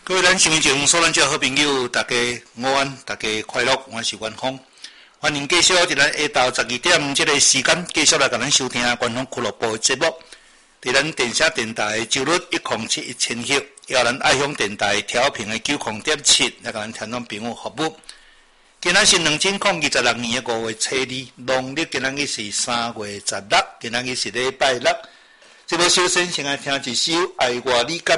各位咱新闻节目所咱遮好朋友，大家午安，大家快乐，我是元峰，欢迎继续在咱下昼12点这个时间，继续来甲咱收听元峰俱乐部的节目。伫咱电视电台周日1071000赫，也有咱爱乡电台调频的90.7，来甲咱听众朋友服务。今仔是2026年5月初2，农历今仔日是3月16，今仔日是礼拜六。这部首先先来听一首《爱我你敢